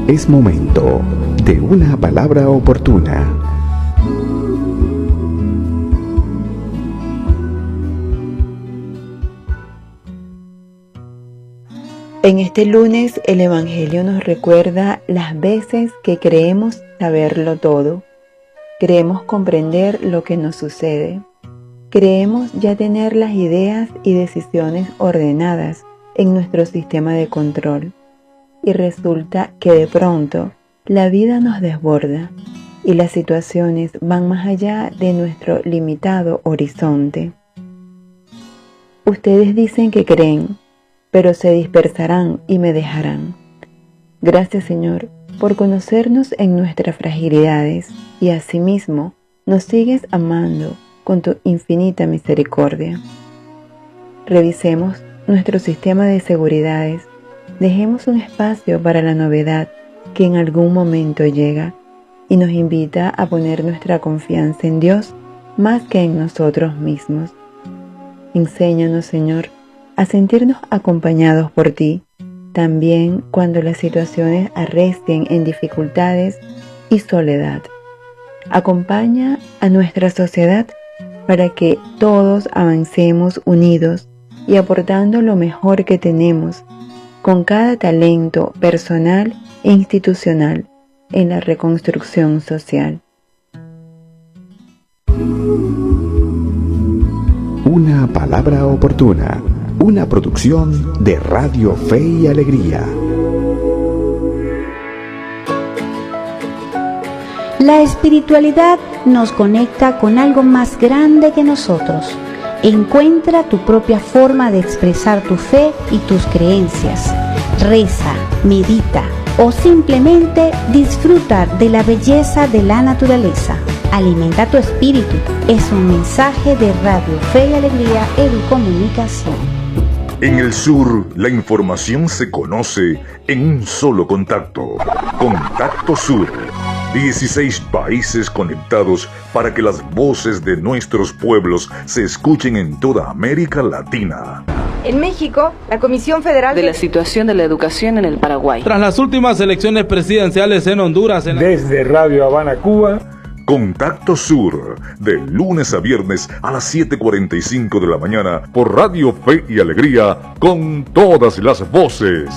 Es momento de una palabra oportuna. En este lunes el Evangelio nos recuerda las veces que creemos saberlo todo, creemos comprender lo que nos sucede, creemos ya tener las ideas y decisiones ordenadas en nuestro sistema de control, y resulta que de pronto la vida nos desborda y las situaciones van más allá de nuestro limitado horizonte. Ustedes dicen que creen, pero se dispersarán y me dejarán. Gracias, Señor, por conocernos en nuestras fragilidades y asimismo nos sigues amando con tu infinita misericordia. Revisemos nuestro sistema de seguridades, dejemos un espacio para la novedad que en algún momento llega y nos invita a poner nuestra confianza en Dios más que en nosotros mismos. Enséñanos, Señor, a sentirnos acompañados por ti, también cuando las situaciones arrestien en dificultades y soledad. Acompaña a nuestra sociedad para que todos avancemos unidos y aportando lo mejor que tenemos, con cada talento personal e institucional en la reconstrucción social. Una palabra oportuna. Una producción de Radio Fe y Alegría. La espiritualidad nos conecta con algo más grande que nosotros. Encuentra tu propia forma de expresar tu fe y tus creencias. Reza, medita o simplemente disfruta de la belleza de la naturaleza. Alimenta tu espíritu. Es un mensaje de Radio Fe y Alegría Educomunicación. En el sur, la información se conoce en un solo contacto. Contacto Sur. 16 países conectados para que las voces de nuestros pueblos se escuchen en toda América Latina. En México, la Comisión Federal de la situación de la educación en el Paraguay. Tras las últimas elecciones presidenciales en Honduras. Desde Radio Habana, Cuba. Contacto Sur, de lunes a viernes a las 7:45 de la mañana por Radio Fe y Alegría, con todas las voces.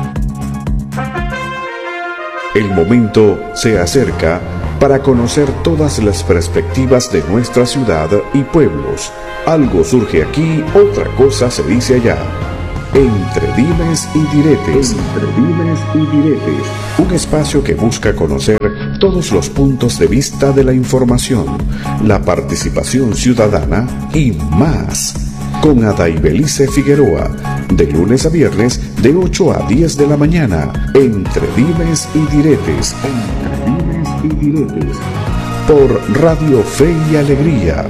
El momento se acerca para conocer todas las perspectivas de nuestra ciudad y pueblos. Algo surge aquí, otra cosa se dice allá. Entre dimes y diretes. Entre dimes y diretes. Un espacio que busca conocer todos los puntos de vista de la información, la participación ciudadana y más. Con Adaibelice Figueroa, de lunes a viernes de 8 a 10 de la mañana. Entre dimes y diretes. Entre dimes y diretes. Por Radio Fe y Alegría.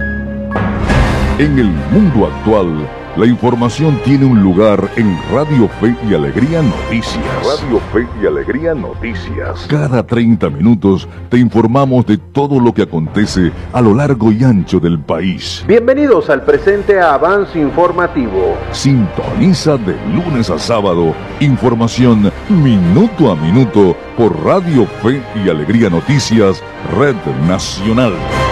En el mundo actual, la información tiene un lugar en Radio Fe y Alegría Noticias. Radio Fe y Alegría Noticias. Cada 30 minutos te informamos de todo lo que acontece a lo largo y ancho del país. Bienvenidos al presente avance informativo. Sintoniza de lunes a sábado información minuto a minuto por Radio Fe y Alegría Noticias, Red Nacional.